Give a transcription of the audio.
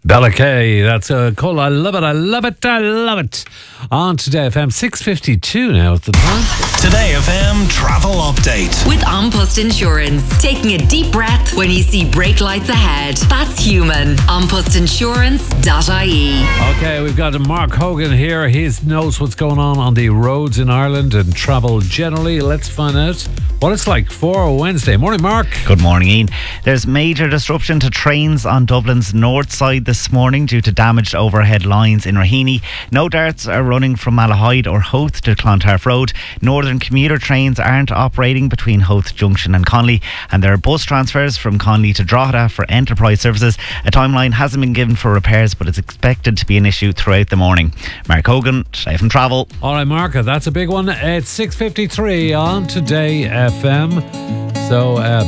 Bella Kay, that's cool. I love it, I love it, I love it. On Today FM, 6:52 now at the time. Today FM travel update. With An Post Insurance. Taking a deep breath when you see brake lights ahead. That's human. AnPostInsurance.ie. Okay, we've got Mark Hogan here. He knows what's going on the roads in Ireland and travel generally. Let's find out what it's like for Wednesday. Morning, Mark. Good morning, Ian. There's major disruption to trains on Dublin's north side this morning due to damaged overhead lines in Raheny. No darts are running from Malahide or Howth to Clontarf Road. Northern commuter trains aren't operating between Howth Junction and Conley, and there are bus transfers from Conley to Drogheda for enterprise services. A timeline hasn't been given for repairs, but it's expected to be an issue throughout the morning. Mark Hogan, Today FM Travel. All right, Mark, that's a big one. It's 6:53 on Today FM. So,